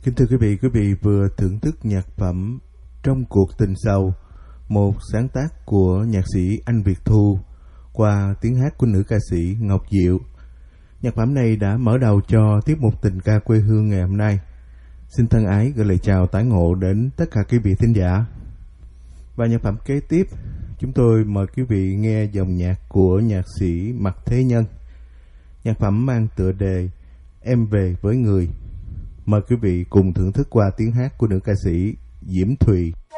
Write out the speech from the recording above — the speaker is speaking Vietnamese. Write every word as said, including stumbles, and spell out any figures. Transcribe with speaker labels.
Speaker 1: Kính thưa quý vị, quý vị vừa thưởng thức nhạc phẩm Trong Cuộc Tình Sầu, một sáng tác của nhạc sĩ Anh Việt Thu qua tiếng hát của nữ ca sĩ Ngọc Diệu. Nhạc phẩm này đã mở đầu cho tiết mục Tình Ca Quê Hương ngày hôm nay. Xin thân ái gửi lời chào tái ngộ đến tất cả quý vị thính giả. Và nhạc phẩm kế tiếp, chúng tôi mời quý vị nghe dòng nhạc của nhạc sĩ Mạc Thế Nhân. Nhạc phẩm mang tựa đề Em Về Với Người. Mời quý vị cùng thưởng thức qua tiếng hát của nữ ca sĩ Diễm Thùy.